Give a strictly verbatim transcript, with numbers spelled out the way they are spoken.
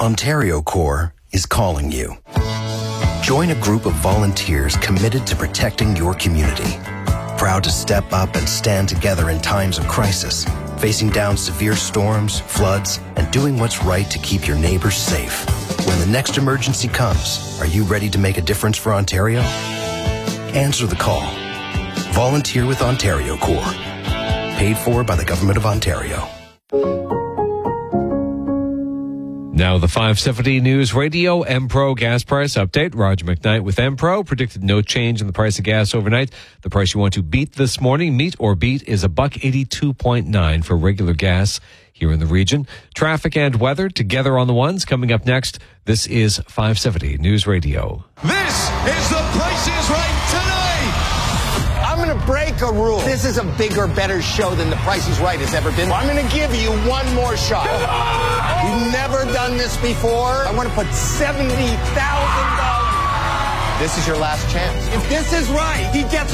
Ontario Corps is calling you. Join a group of volunteers committed to protecting your community. Proud to step up and stand together in times of crisis, facing down severe storms, floods, and doing what's right to keep your neighbors safe. When the next emergency comes, are you ready to make a difference for Ontario? Answer the call. Volunteer with Ontario Corps. Paid for by the Government of Ontario. Now the five seventy News Radio M-Pro gas price update. Roger McKnight with M-Pro predicted no change in the price of gas overnight. The price you want to beat this morning, meet or beat, is a buck eighty-two point nine for regular gas here in the region. Traffic and weather together on the ones coming up next. This is five seventy News Radio. This is The Price is Right tonight. I'm going to break a rule. This is a bigger, better show than The Price is Right has ever been. I'm going to give you one more shot. We've never done this before. I want to put seventy thousand dollars. This is your last chance. If this is right, he gets